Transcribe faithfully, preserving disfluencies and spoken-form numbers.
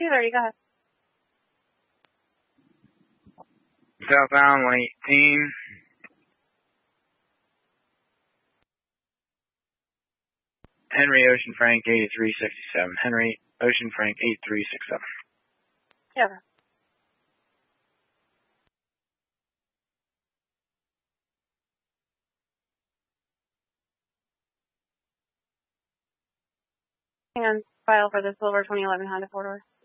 two thirty, go ahead. Southbound one eighteen. Henry Ocean Frank eighty-three sixty-seven. Henry Ocean Frank eighty-three sixty-seven. Yeah. And file for the silver twenty eleven Honda four door.